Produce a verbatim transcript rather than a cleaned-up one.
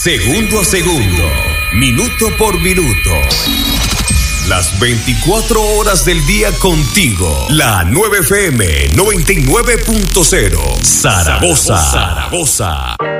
segundo a segundo, minuto por minuto. Las veinticuatro horas del día contigo. La nueve F M noventa y nueve punto cero. Zaragoza. Zaragoza.